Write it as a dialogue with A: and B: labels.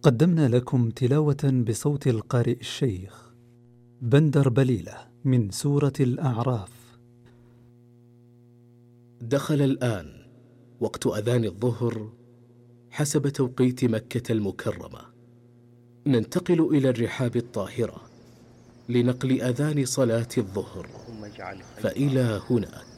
A: قدمنا لكم تلاوة بصوت القارئ الشيخ بندر بليلة من سورة الأعراف.
B: دخل الآن وقت أذان الظهر حسب توقيت مكة المكرمة. ننتقل إلى الرحاب الطاهرة لنقل أذان صلاة الظهر، فإلى هناك.